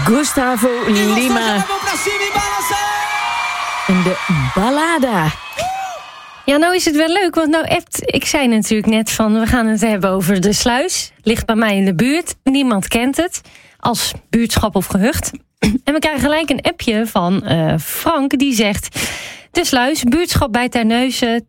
Gustavo Lima. En de Ballada. Ja, nou is het wel leuk, want ik zei natuurlijk net van... we gaan het hebben over de sluis. Ligt bij mij in de buurt. Niemand kent het. Als buurtschap of gehucht. En we krijgen gelijk een appje van Frank. Die zegt... De sluis, buurtschap bij Terneuzen...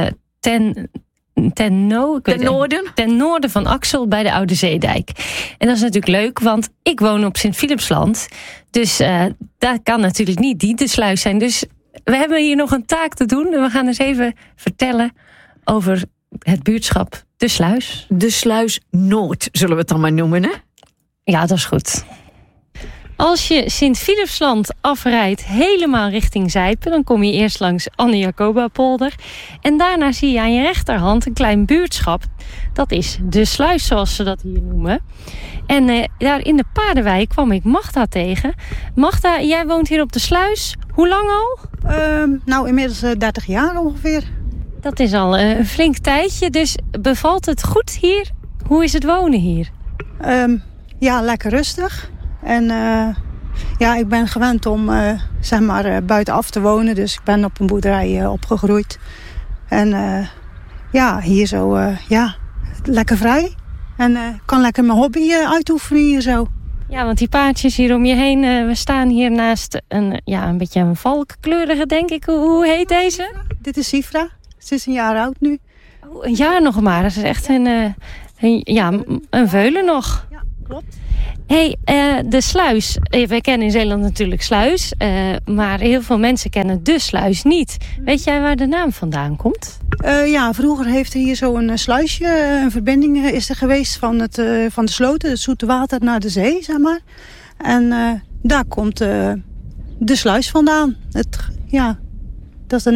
ten noorden van Axel bij de Oude Zeedijk. En dat is natuurlijk leuk, want ik woon op Sint-Philipsland. Dus daar kan natuurlijk niet de sluis zijn. Dus we hebben hier nog een taak te doen. En we gaan eens even vertellen over het buurtschap De Sluis. De Sluis Noord, zullen we het dan maar noemen, hè? Ja, dat is goed. Als je Sint-Philipsland afrijdt helemaal richting Zijpen... dan kom je eerst langs Anne-Jacoba-polder. En daarna zie je aan je rechterhand een klein buurtschap. Dat is De Sluis, zoals ze dat hier noemen. En daar in de Paardenwijk kwam ik Magda tegen. Magda, jij woont hier op De Sluis. Hoe lang al? Nou, inmiddels 30 jaar ongeveer. Dat is al een flink tijdje. Dus bevalt het goed hier? Hoe is het wonen hier? Ja, lekker rustig. En ik ben gewend om buitenaf te wonen. Dus ik ben op een boerderij opgegroeid. En hier zo, lekker vrij. En kan lekker mijn hobby uitoefenen hier zo. Ja, want die paardjes hier om je heen... we staan hier naast een beetje een valkkleurige, denk ik. Hoe heet deze? Dit is Sifra. Ze is een jaar oud nu. Oh, een jaar nog maar. Dat is echt een veulen nog. Ja, klopt. Hey, de sluis. Wij kennen in Zeeland natuurlijk sluis. Maar heel veel mensen kennen de sluis niet. Weet jij waar de naam vandaan komt? Vroeger heeft er hier zo'n sluisje. Een verbinding is er geweest van de sloten. Het zoete water naar de zee, zeg maar. En daar komt de sluis vandaan. Dat is de